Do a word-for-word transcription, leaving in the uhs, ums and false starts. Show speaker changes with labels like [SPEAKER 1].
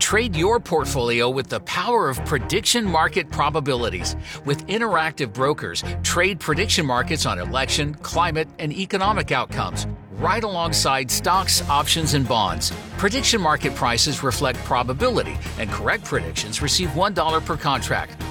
[SPEAKER 1] Trade your portfolio with the power of prediction market probabilities. With Interactive Brokers, trade prediction markets on election, climate, and economic outcomes, right alongside stocks, options, and bonds. Prediction market prices reflect probability, and correct predictions receive one dollar per contract.